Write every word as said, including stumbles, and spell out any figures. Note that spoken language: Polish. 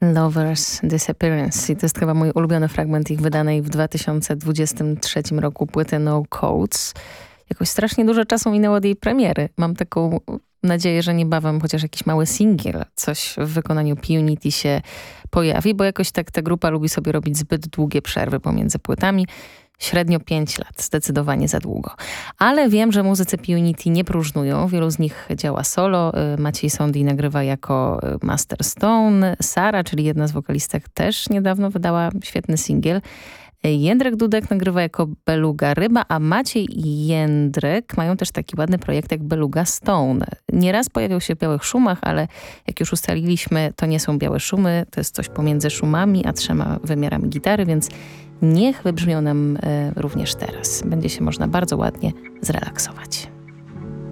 Lovers Disappearance. I to jest chyba mój ulubiony fragment ich wydanej w dwa tysiące dwudziestym trzecim roku płyty No Codes. Jakoś strasznie dużo czasu minęło od jej premiery. Mam taką nadzieję, że niebawem chociaż jakiś mały singiel, coś w wykonaniu P-Unity się pojawi, bo jakoś tak ta grupa lubi sobie robić zbyt długie przerwy pomiędzy płytami. Średnio pięć lat, zdecydowanie za długo. Ale wiem, że muzycy P-Unity nie próżnują. Wielu z nich działa solo. Maciej Sondy nagrywa jako Master Stone. Sara, czyli jedna z wokalistek, też niedawno wydała świetny singiel. Jędrek Dudek nagrywa jako Beluga Ryba, a Maciej i Jędrek mają też taki ładny projekt jak Beluga Stone. Nieraz pojawiał się w Białych Szumach, ale jak już ustaliliśmy, to nie są białe szumy, to jest coś pomiędzy szumami a trzema wymiarami gitary, więc niech wybrzmią nam e, również teraz. Będzie się można bardzo ładnie zrelaksować.